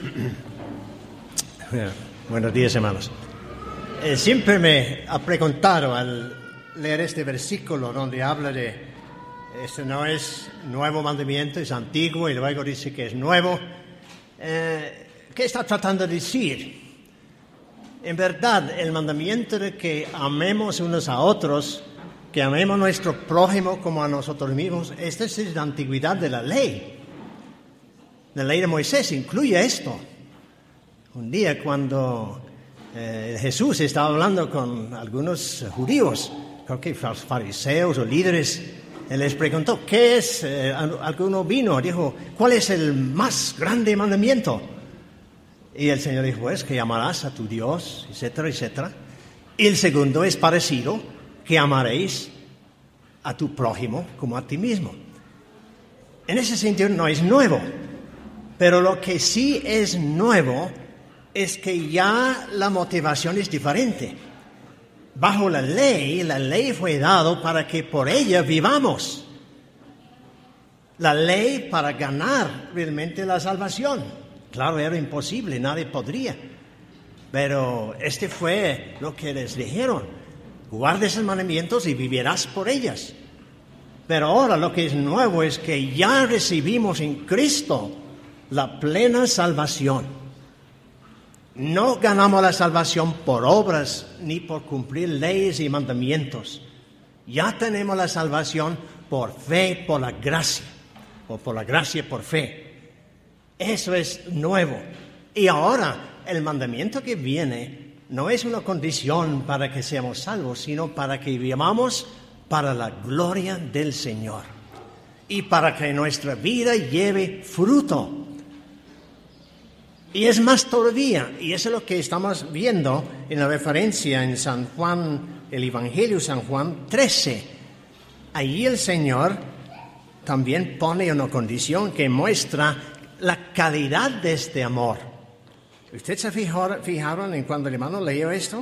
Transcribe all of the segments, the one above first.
Buenos días, hermanos. Siempre me ha preguntado al leer este versículo donde habla de este no es nuevo mandamiento, es antiguo y luego dice que es nuevo. ¿Qué está tratando de decir? En verdad, el mandamiento de que amemos unos a otros, que amemos a nuestro prójimo como a nosotros mismos, esta es la antigüedad de la ley. La ley de Moisés incluye esto. Un día cuando Jesús estaba hablando con algunos judíos, creo que fariseos o líderes, él les preguntó, ¿qué es? Alguno vino, dijo, ¿cuál es el más grande mandamiento? Y el Señor dijo, pues, que amarás a tu Dios, etcétera, etcétera. Y el segundo es parecido, que amaréis a tu prójimo como a ti mismo. En ese sentido no es nuevo, pero lo que sí es nuevo es que ya la motivación es diferente. Bajo la ley fue dado para que por ella vivamos. La ley para ganar realmente la salvación. Claro, era imposible, nadie podría. Pero este fue lo que les dijeron. Guarda esos mandamientos y vivirás por ellas. Pero ahora lo que es nuevo es que ya recibimos en Cristo la plena salvación. No ganamos la salvación por obras ni por cumplir leyes y mandamientos. Ya tenemos la salvación por fe, por la gracia, o por la gracia por fe. Eso es nuevo. Y ahora el mandamiento que viene no es una condición para que seamos salvos, sino para que vivamos para la gloria del Señor y para que nuestra vida lleve fruto. Y es más todavía, y eso es lo que estamos viendo en la referencia en San Juan, el Evangelio San Juan 13. Allí el Señor también pone una condición que muestra la calidad de este amor. ¿Ustedes se fijaron en cuando el hermano leyó esto?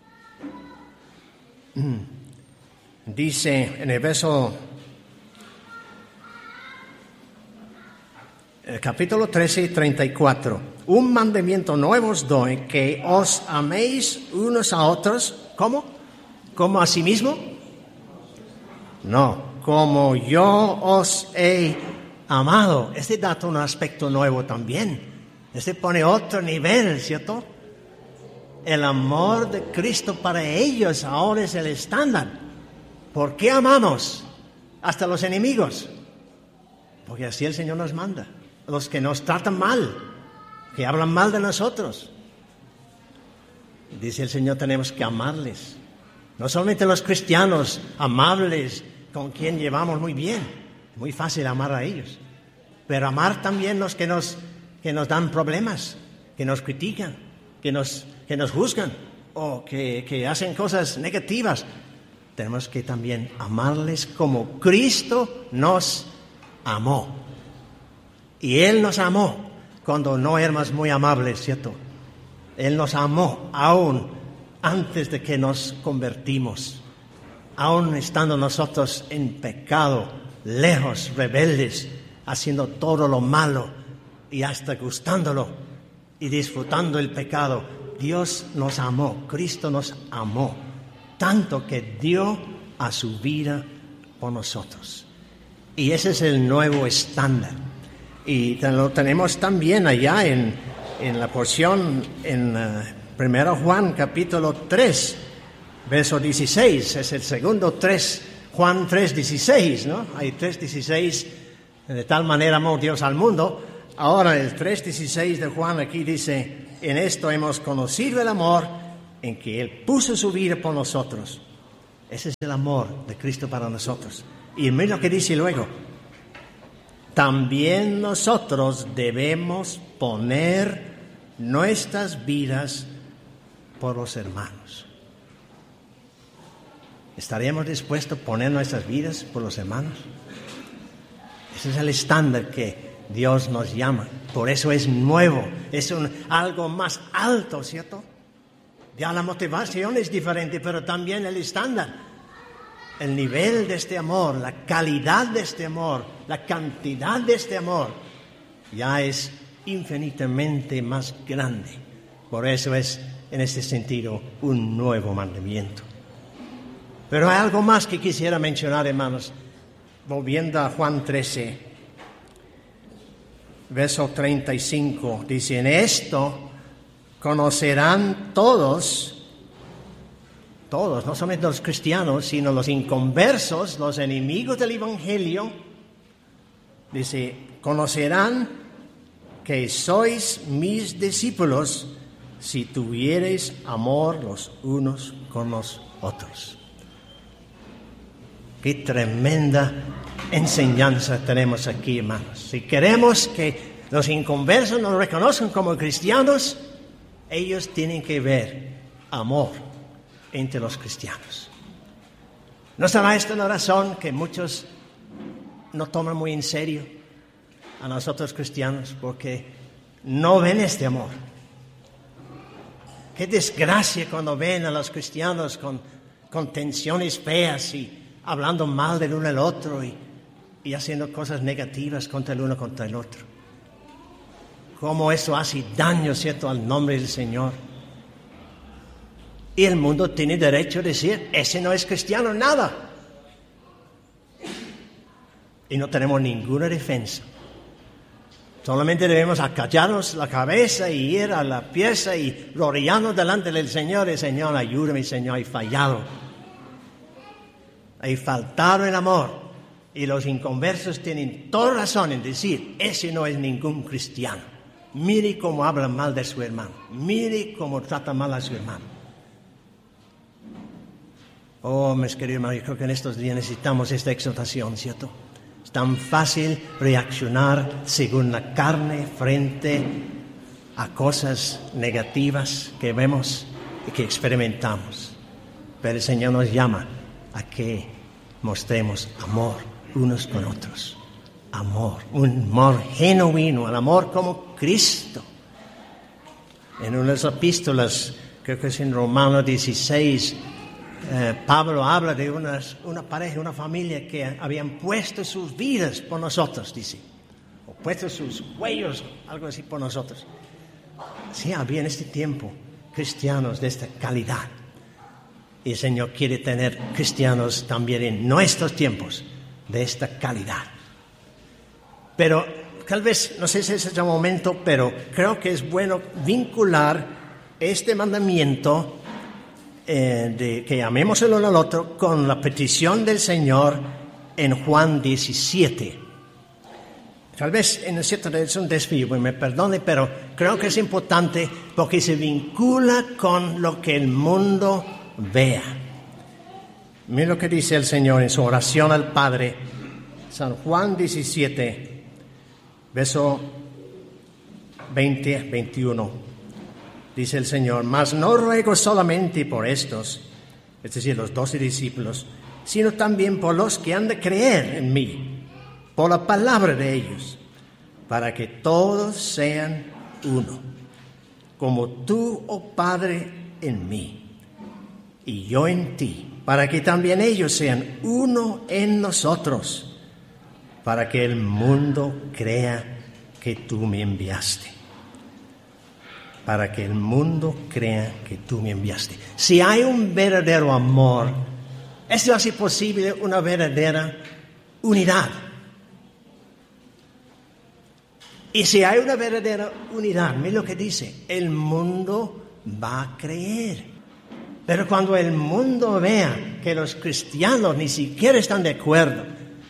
Dice en el verso... capítulo 13, 34. Un mandamiento nuevo os doy, que os améis unos a otros. ¿Cómo? ¿Como a sí mismo? No, como yo os he amado. Este da un aspecto nuevo también. Este pone otro nivel, ¿cierto? El amor de Cristo para ellos ahora es el estándar. ¿Por qué amamos hasta los enemigos? Porque así el Señor nos manda. Los que nos tratan mal, que hablan mal de nosotros. Dice el Señor, tenemos que amarles. No solamente los cristianos amables, con quien llevamos muy bien. Muy fácil amar a ellos. Pero amar también los que nos dan problemas, que nos critican, que nos juzgan o que hacen cosas negativas. Tenemos que también amarles como Cristo nos amó. Y Él nos amó cuando no éramos muy amables, ¿cierto? Él nos amó aún antes de que nos convertimos, aún estando nosotros en pecado, lejos, rebeldes, haciendo todo lo malo y hasta gustándolo y disfrutando el pecado. Dios nos amó, Cristo nos amó, tanto que dio a su vida por nosotros. Y ese es el nuevo estándar. Y lo tenemos también allá en la porción en 1 Juan capítulo 3, verso 16. Es el segundo 3, Juan 3:16, ¿no? Hay 3:16, de tal manera amó Dios al mundo. Ahora el 3:16 de Juan aquí dice, en esto hemos conocido el amor en que Él puso su vida por nosotros. Ese es el amor de Cristo para nosotros. Y mira lo que dice luego. También nosotros debemos poner nuestras vidas por los hermanos. ¿Estaríamos dispuestos a poner nuestras vidas por los hermanos? Ese es el estándar que Dios nos llama. Por eso es nuevo, es algo más alto, ¿cierto? Ya la motivación es diferente, pero también el estándar. El nivel de este amor, la calidad de este amor, la cantidad de este amor, ya es infinitamente más grande. Por eso es, en este sentido, un nuevo mandamiento. Pero hay algo más que quisiera mencionar, hermanos. Volviendo a Juan 13, verso 35, dice: en esto conocerán todos, no solamente los cristianos, sino los inconversos, los enemigos del Evangelio. Dice: conocerán que sois mis discípulos si tuviereis amor los unos con los otros. Qué tremenda enseñanza tenemos aquí, hermanos. Si queremos que los inconversos nos reconozcan como cristianos, ellos tienen que ver amor entre los cristianos. ¿No será esta la razón que muchos no toman muy en serio a nosotros cristianos? Porque no ven este amor. Qué desgracia cuando ven a los cristianos con tensiones feas y hablando mal del uno al otro y haciendo cosas negativas contra el uno contra el otro. Cómo eso hace daño, ¿cierto?, al nombre del Señor. Y el mundo tiene derecho a decir: ese no es cristiano, nada. Y no tenemos ninguna defensa. Solamente debemos acallarnos la cabeza y ir a la pieza y rodearnos delante del Señor. Y: Señor, ayúdame, Señor, he fallado. He faltado el amor. Y los inconversos tienen toda razón en decir: ese no es ningún cristiano. Mire cómo habla mal de su hermano. Mire cómo trata mal a su hermano. Oh, mis queridos hermanos, yo creo que en estos días necesitamos esta exhortación, ¿cierto? Es tan fácil reaccionar según la carne frente a cosas negativas que vemos y que experimentamos. Pero el Señor nos llama a que mostremos amor unos con otros. Amor, un amor genuino, el amor como Cristo. En una de las epístolas, creo que es en Romanos 16, Pablo habla de una pareja, una familia que habían puesto sus vidas por nosotros, dice, o puesto sus cuellos, algo así, por nosotros. Sí, había en este tiempo cristianos de esta calidad. Y el Señor quiere tener cristianos también en nuestros tiempos de esta calidad. Pero tal vez, no sé si es el momento, pero creo que es bueno vincular este mandamiento de que amemos el uno al otro con la petición del Señor en Juan 17. Tal vez en cierto es un desvío, me perdone, pero creo que es importante porque se vincula con lo que el mundo vea. Mira lo que dice el Señor en su oración al Padre, San Juan 17, verso 20-21. Dice el Señor: mas no ruego solamente por estos, es decir, los 12 discípulos, sino también por los que han de creer en mí, por la palabra de ellos, para que todos sean uno, como tú, oh Padre, en mí, y yo en ti, para que también ellos sean uno en nosotros, para que el mundo crea que tú me enviaste. Para que el mundo crea que tú me enviaste. Si hay un verdadero amor, esto hace posible una verdadera unidad. Y si hay una verdadera unidad, mira lo que dice: el mundo va a creer. Pero cuando el mundo vea que los cristianos ni siquiera están de acuerdo,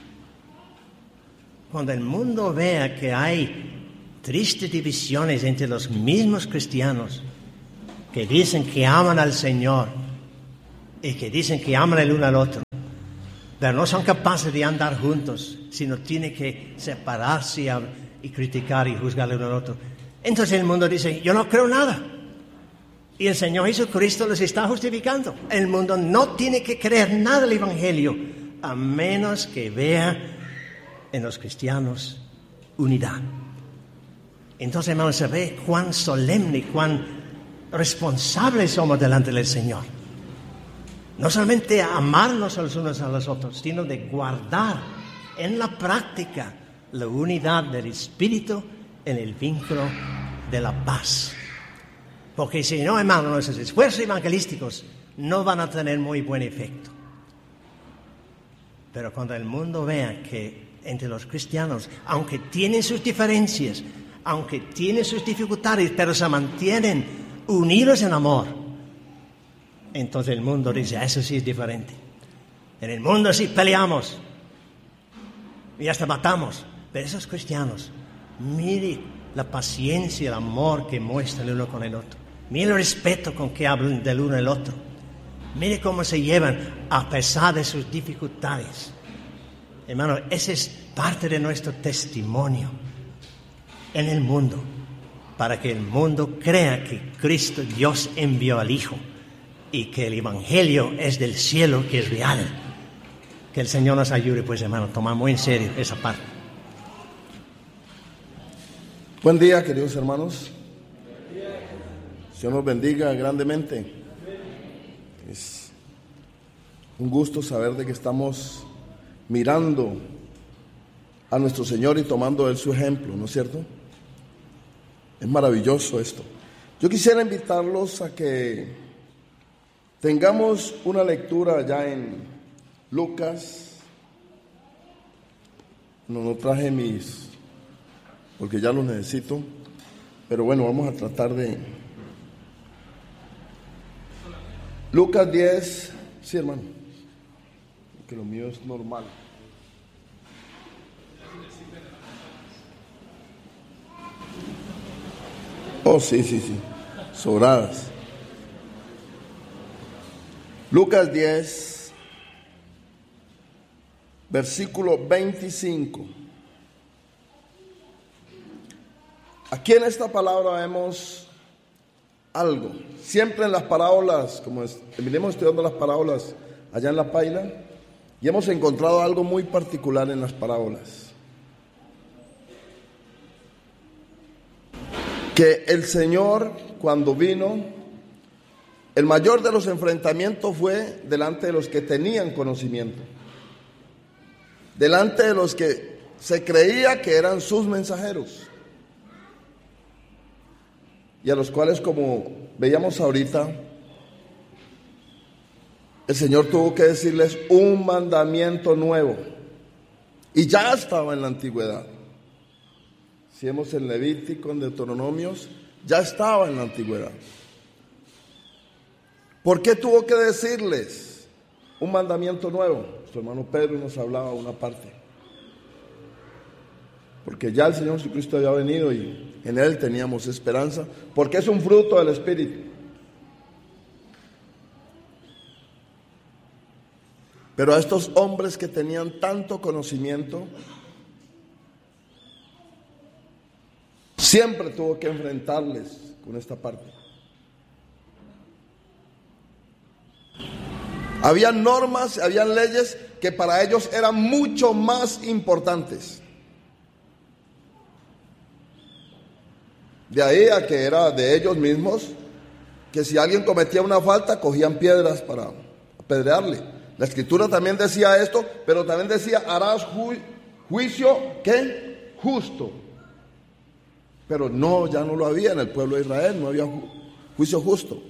cuando el mundo vea que hay tristes divisiones entre los mismos cristianos que dicen que aman al Señor y que dicen que aman el uno al otro, pero no son capaces de andar juntos, sino tienen que separarse y criticar y juzgar el uno al otro. Entonces el mundo dice: yo no creo nada. Y el Señor Jesucristo los está justificando. El mundo no tiene que creer nada del Evangelio, a menos que vea en los cristianos unidad. Entonces, hermanos, se ve cuán solemne, cuán responsables somos delante del Señor. No solamente amarnos a los unos a los otros, sino de guardar en la práctica la unidad del Espíritu en el vínculo de la paz. Porque si no, hermano, nuestros esfuerzos evangelísticos no van a tener muy buen efecto. Pero cuando el mundo vea que entre los cristianos, aunque tienen sus diferencias, aunque tienen sus dificultades, pero se mantienen unidos en amor, entonces el mundo dice, eso sí es diferente. En el mundo sí peleamos y hasta matamos, pero esos cristianos, mire la paciencia y el amor que muestran el uno con el otro. Mire el respeto con que hablan del uno al otro. Mire cómo se llevan a pesar de sus dificultades. Hermano, ese es parte de nuestro testimonio en el mundo, para que el mundo crea que Cristo, Dios, envió al Hijo y que el Evangelio es del cielo, que es real. Que el Señor nos ayude, pues, hermano, tomar muy en serio esa parte. Buen día, queridos hermanos. Dios nos bendiga grandemente. Es un gusto saber de que estamos mirando a nuestro Señor y tomando de Él su ejemplo, ¿no es cierto? Es maravilloso esto. Yo quisiera invitarlos a que tengamos una lectura ya en Lucas. No traje mis, porque ya los necesito, pero bueno, vamos a tratar de... Lucas 10, sí, hermano, que lo mío es normal. Oh, sí, sobradas. Lucas 10, versículo 25. Aquí en esta palabra vemos algo. Siempre en las parábolas, como venimos estudiando las parábolas allá en La Paila, y hemos encontrado algo muy particular en las parábolas. Que el Señor, cuando vino, el mayor de los enfrentamientos fue delante de los que tenían conocimiento, delante de los que se creía que eran sus mensajeros, y a los cuales, como veíamos ahorita, el Señor tuvo que decirles un mandamiento nuevo, y ya estaba en la antigüedad. Si vemos en Levítico, en Deuteronomios, ya estaba en la antigüedad. ¿Por qué tuvo que decirles un mandamiento nuevo? Su hermano Pedro nos hablaba una parte. Porque ya el Señor Jesucristo había venido y en Él teníamos esperanza, porque es un fruto del Espíritu. Pero a estos hombres que tenían tanto conocimiento, siempre tuvo que enfrentarles con esta parte. Habían normas, habían leyes que para ellos eran mucho más importantes. De ahí a que era de ellos mismos, que si alguien cometía una falta, cogían piedras para apedrearle. La Escritura también decía esto, pero también decía, harás juicio, ¿qué? Justo. Pero no, ya no lo había en el pueblo de Israel, no había juicio justo.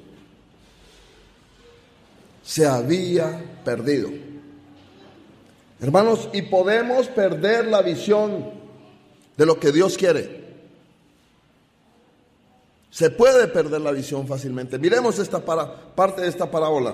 Se había perdido. Hermanos, y podemos perder la visión de lo que Dios quiere. Se puede perder la visión fácilmente. Miremos esta parte de esta parábola.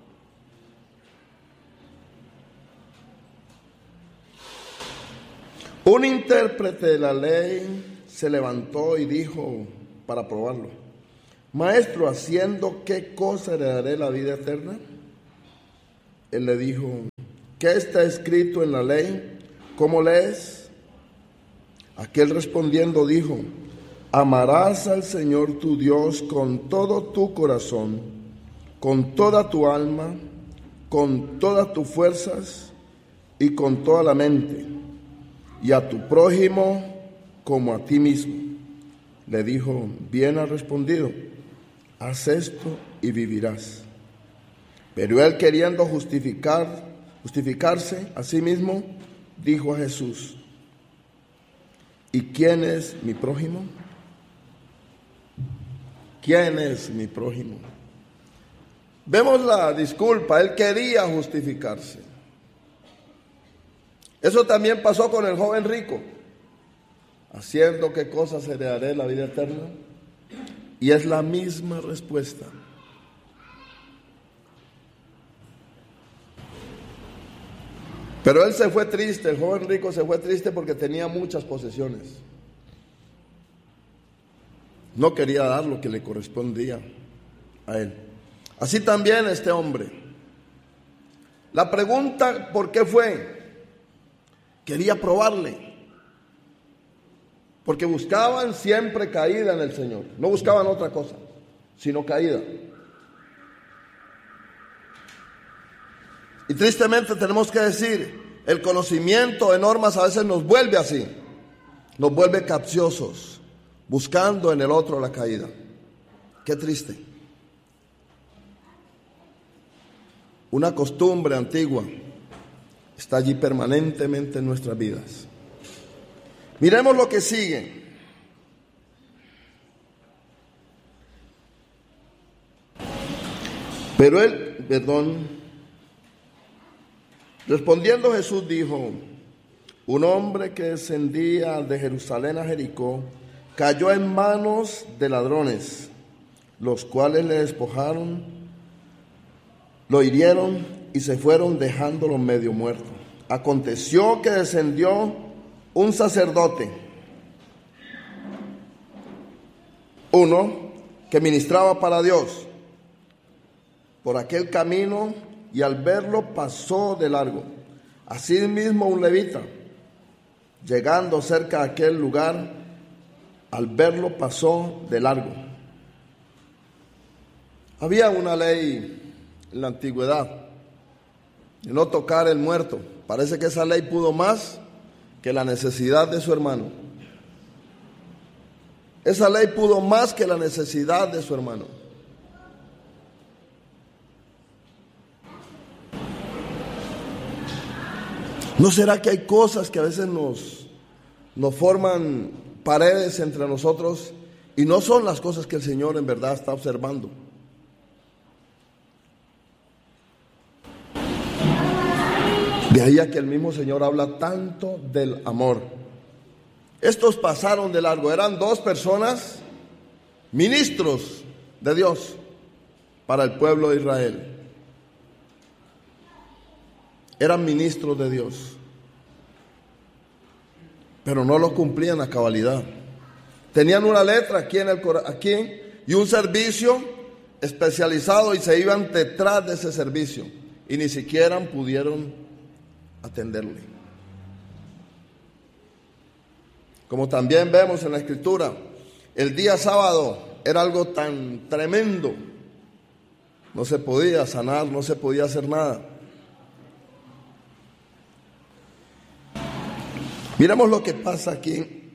Un intérprete de la ley se levantó y dijo, para probarlo: Maestro, ¿haciendo qué cosa heredaré la vida eterna? Él le dijo: ¿qué está escrito en la ley? ¿Cómo lees? Aquel respondiendo dijo: amarás al Señor tu Dios con todo tu corazón, con toda tu alma, con todas tus fuerzas y con toda la mente, y a tu prójimo como a ti mismo. Le dijo: bien has respondido, haz esto y vivirás. Pero él, queriendo justificarse a sí mismo, dijo a Jesús: ¿Y quién es mi prójimo? ¿Quién es mi prójimo? Vemos la disculpa, él quería justificarse. Eso también pasó con el joven rico. ¿Haciendo qué cosas heredaré la vida eterna? Y es la misma respuesta. Pero él se fue triste, el joven rico se fue triste porque tenía muchas posesiones. No quería dar lo que le correspondía a él. Así también este hombre. La pregunta, ¿por qué fue? Quería probarle. Porque buscaban siempre caída en el Señor. No buscaban otra cosa, sino caída. Y tristemente tenemos que decir, el conocimiento de normas a veces nos vuelve así. Nos vuelve capciosos, buscando en el otro la caída. Qué triste. Una costumbre antigua está allí permanentemente en nuestras vidas. Miremos lo que sigue. Respondiendo Jesús dijo: un hombre que descendía de Jerusalén a Jericó cayó en manos de ladrones, los cuales le despojaron, lo hirieron y se fueron dejándolo medio muerto. Aconteció que descendió un sacerdote, uno que ministraba para Dios, por aquel camino, y al verlo pasó de largo. Asimismo un levita, llegando cerca de aquel lugar, al verlo pasó de largo. Había una ley en la antigüedad de no tocar el muerto. Parece que esa ley pudo más que la necesidad de su hermano. Esa ley pudo más que la necesidad de su hermano. ¿No será que hay cosas que a veces nos forman paredes entre nosotros y no son las cosas que el Señor en verdad está observando? De ahí a que el mismo Señor habla tanto del amor. Estos pasaron de largo, eran dos personas, ministros de Dios para el pueblo de Israel. Eran ministros de Dios, pero no lo cumplían a cabalidad. Tenían una letra aquí y un servicio especializado y se iban detrás de ese servicio y ni siquiera pudieron atenderle. Como también vemos en la Escritura, el día sábado era algo tan tremendo. No se podía sanar, no se podía hacer nada. Miramos lo que pasa aquí,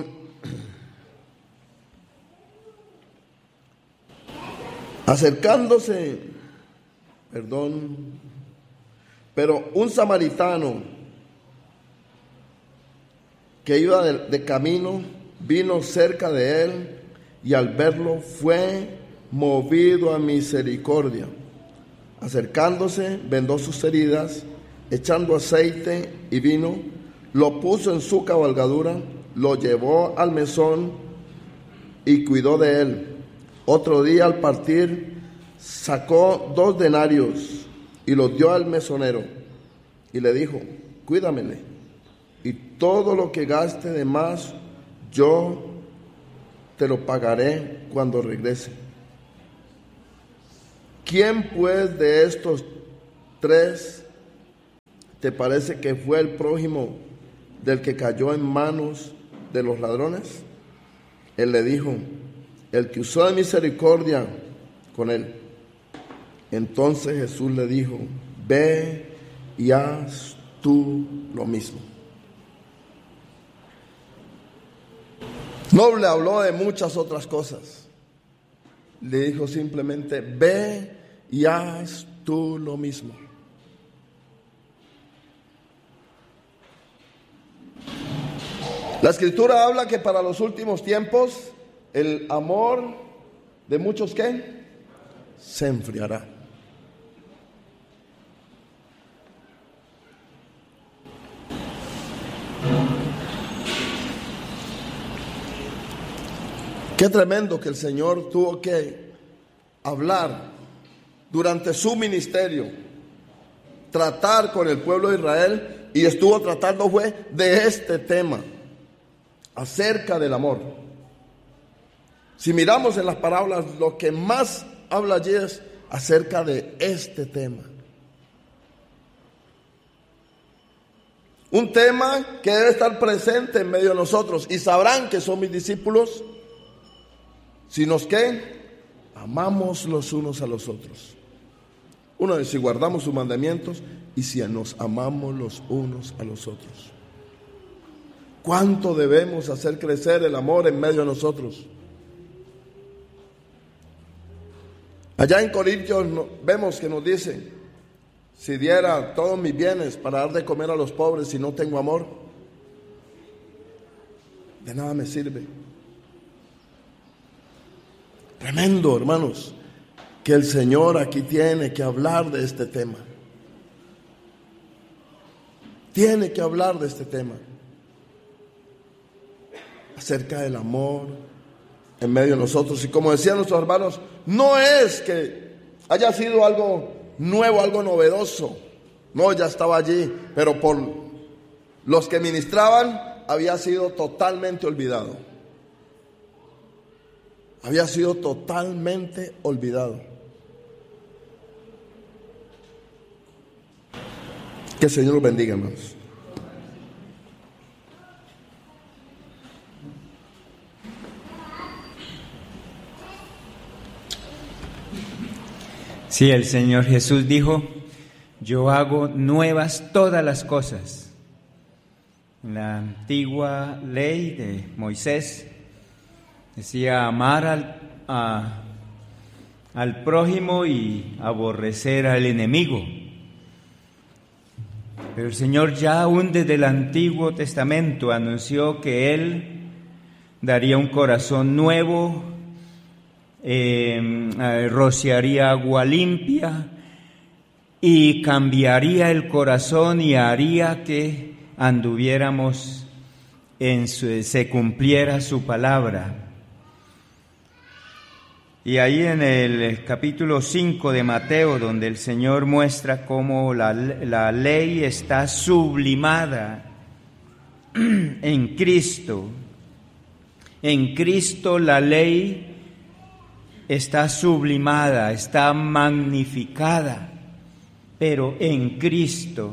acercándose, pero un samaritano que iba de camino vino cerca de él y al verlo fue movido a misericordia. Acercándose, vendó sus heridas, echando aceite y vino, lo puso en su cabalgadura, lo llevó al mesón y cuidó de él. Otro día al partir sacó 2 denarios y los dio al mesonero y le dijo: cuídamele, y todo lo que gaste de más yo te lo pagaré cuando regrese. ¿Quién pues de estos 3 te parece que fue el prójimo del que cayó en manos de los ladrones? Él le dijo: el que usó de misericordia con él. Entonces Jesús le dijo: ve y haz tú lo mismo. No le habló de muchas otras cosas. Le dijo simplemente: ve y haz tú lo mismo. La Escritura habla que para los últimos tiempos el amor de muchos, ¿qué? Se enfriará. Qué tremendo que el Señor tuvo que hablar durante su ministerio, tratar con el pueblo de Israel, y estuvo tratando fue de este tema, acerca del amor. Si miramos en las parábolas, lo que más habla allí es acerca de este tema. Un tema que debe estar presente en medio de nosotros, y sabrán que son mis discípulos si nos amamos los unos a los otros. Uno es si guardamos sus mandamientos y si nos amamos los unos a los otros. ¿Cuánto debemos hacer crecer el amor en medio de nosotros? Allá en Corintios vemos que nos dice: si diera todos mis bienes para dar de comer a los pobres y no tengo amor, de nada me sirve. Tremendo, hermanos, que el Señor aquí tiene que hablar de este tema. Tiene que hablar de este tema. Acerca del amor en medio de nosotros. Y como decían nuestros hermanos, no es que haya sido algo nuevo, algo novedoso. No, ya estaba allí, pero por los que ministraban había sido totalmente olvidado. Había sido totalmente olvidado. Que el Señor los bendiga, hermanos. Sí, el Señor Jesús dijo: yo hago nuevas todas las cosas. En la antigua ley de Moisés decía amar al prójimo y aborrecer al enemigo. Pero el Señor ya aún desde el Antiguo Testamento anunció que Él daría un corazón nuevo, rociaría agua limpia y cambiaría el corazón y haría que anduviéramos se cumpliera su palabra. Y ahí en el capítulo 5 de Mateo, donde el Señor muestra cómo la ley está sublimada en Cristo. En Cristo la ley está sublimada, está magnificada, pero en Cristo.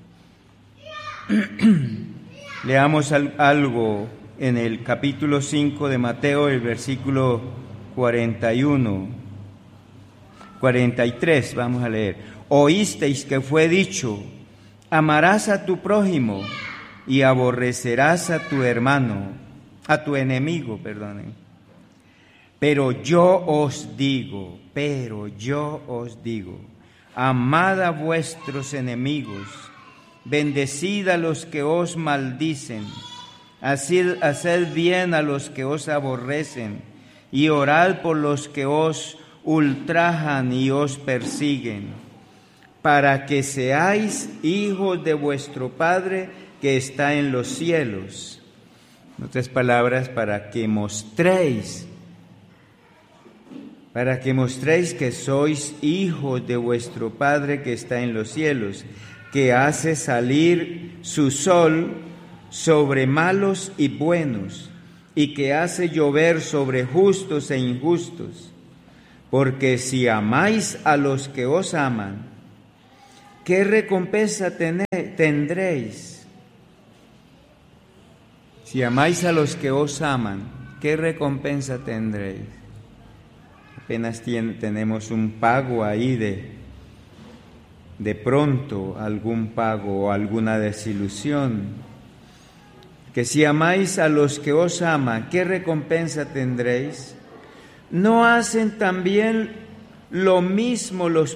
Leamos algo en el capítulo 5 de Mateo, el versículo 43, vamos a leer. Oísteis que fue dicho: amarás a tu prójimo y aborrecerás a tu hermano, a tu enemigo, perdonen. Pero yo os digo, amad a vuestros enemigos, bendecid a los que os maldicen, haced bien a los que os aborrecen, y orad por los que os ultrajan y os persiguen, para que seáis hijos de vuestro Padre que está en los cielos. En otras palabras, para que mostréis que sois hijos de vuestro Padre que está en los cielos, que hace salir su sol sobre malos y buenos, y que hace llover sobre justos e injustos. Porque si amáis a los que os aman, ¿qué recompensa tendréis? Si amáis a los que os aman, ¿qué recompensa tendréis? Apenas tenemos un pago ahí de pronto, algún pago o alguna desilusión. Que si amáis a los que os aman, ¿qué recompensa tendréis? ¿No hacen también lo mismo los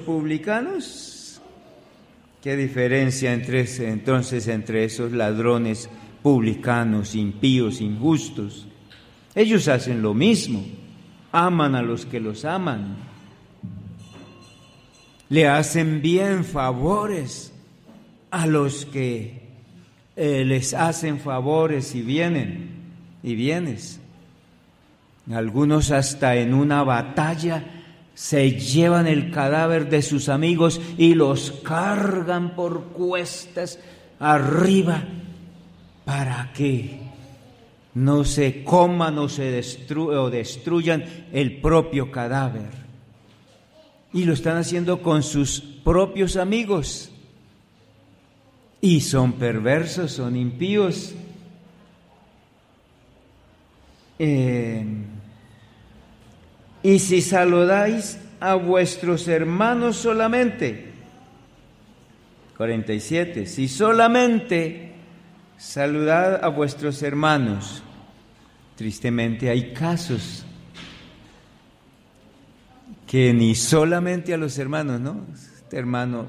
publicanos? ¿Qué diferencia entonces entre esos ladrones publicanos, impíos, injustos. Ellos hacen lo mismo, aman a los que los aman, le hacen bien favores a los que les hacen favores y vienes. Algunos hasta en una batalla se llevan el cadáver de sus amigos y los cargan por cuestas arriba para que no se coman o destruyan el propio cadáver. Y lo están haciendo con sus propios amigos. Y son perversos, son impíos. Y si saludáis a vuestros hermanos solamente, 47, si solamente saludad a vuestros hermanos, tristemente hay casos que ni solamente a los hermanos, ¿no? Este hermano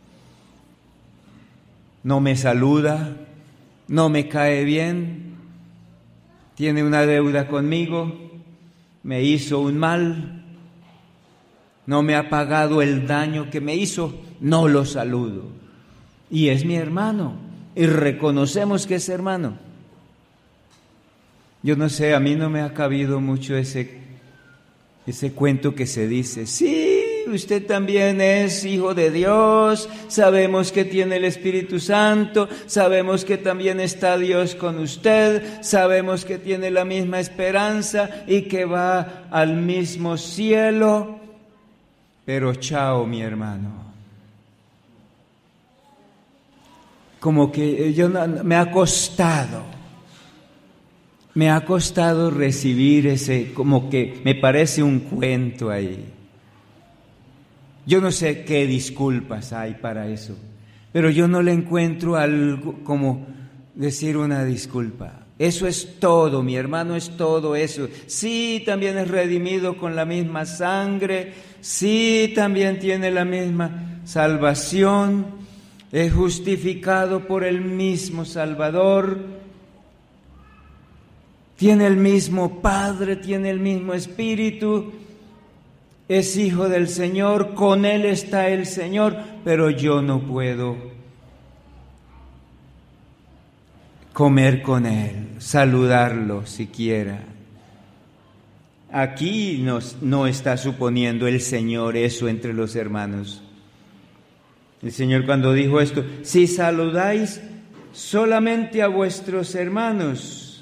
no me saluda, no me cae bien, tiene una deuda conmigo, me hizo un mal, no me ha pagado el daño que me hizo, no lo saludo. Y es mi hermano, y reconocemos que es hermano. Yo no sé, a mí no me ha cabido mucho ese cuento que se dice, sí, usted también es hijo de Dios, sabemos que tiene el Espíritu Santo, sabemos que también está Dios con usted, sabemos que tiene la misma esperanza y que va al mismo cielo, pero chao, mi hermano. Como que me ha costado recibir ese, como que me parece un cuento ahí. Yo no sé qué disculpas hay para eso, pero yo no le encuentro algo como decir una disculpa. Eso es todo, mi hermano, es todo eso. Sí, también es redimido con la misma sangre, sí, también tiene la misma salvación, es justificado por el mismo Salvador, tiene el mismo Padre, tiene el mismo Espíritu, es hijo del Señor, con Él está el Señor, pero yo no puedo comer con Él, saludarlo siquiera. Aquí no está suponiendo el Señor eso entre los hermanos. El Señor cuando dijo esto, si saludáis solamente a vuestros hermanos,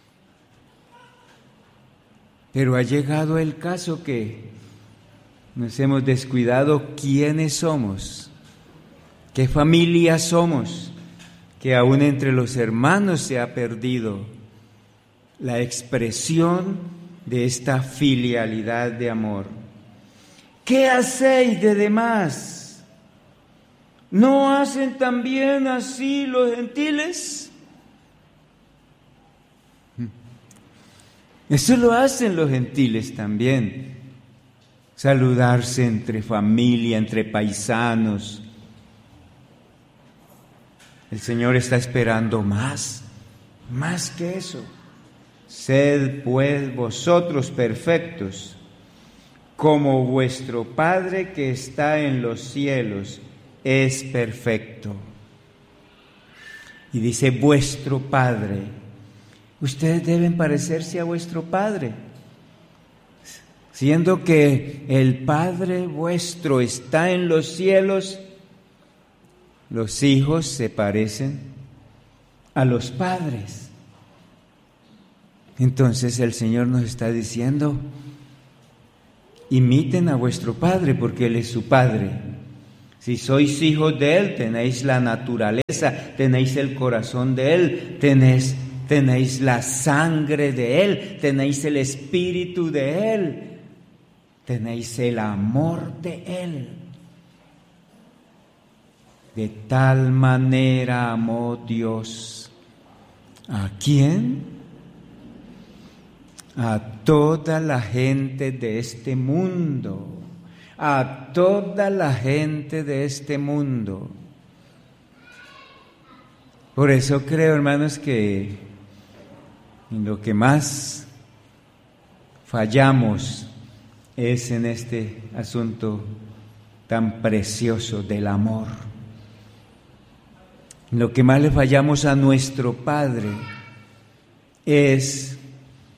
pero ha llegado el caso que nos hemos descuidado quiénes somos, qué familia somos, que aún entre los hermanos se ha perdido la expresión de esta filialidad de amor. ¿Qué hacéis de demás? ¿No hacen también así los gentiles? Eso lo hacen los gentiles también. Saludarse entre familia, entre paisanos. El Señor está esperando más que eso. Sed pues vosotros perfectos, como vuestro Padre que está en los cielos es perfecto. Y dice vuestro Padre. Ustedes deben parecerse a vuestro Padre, siendo que el Padre vuestro está en los cielos. Los hijos se parecen a los padres. Entonces el Señor nos está diciendo, imiten a vuestro Padre porque Él es su Padre. Si sois hijos de Él, tenéis la naturaleza, tenéis el corazón de Él, tenéis la sangre de Él, tenéis el espíritu de Él, tenéis el amor de Él. De tal manera amó Dios. ¿A quién? A toda la gente de este mundo. A toda la gente de este mundo. Por eso creo, hermanos, que en lo que más fallamos es en este asunto tan precioso del amor. Lo que más le fallamos a nuestro Padre es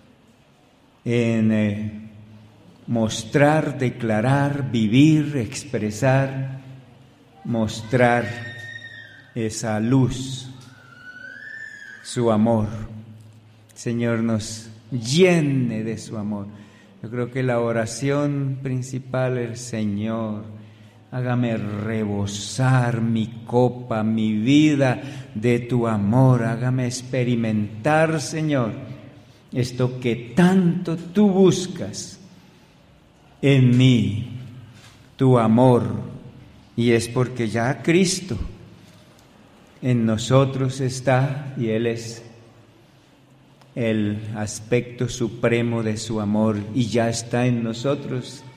en mostrar, declarar, vivir, expresar, mostrar esa luz, su amor. Señor, nos llene de su amor. Yo creo que la oración principal es: Señor, hágame rebosar mi copa, mi vida de tu amor. Hágame experimentar, Señor, esto que tanto tú buscas en mí, tu amor. Y es porque ya Cristo en nosotros está, y Él es el aspecto supremo de su amor, y ya está en nosotros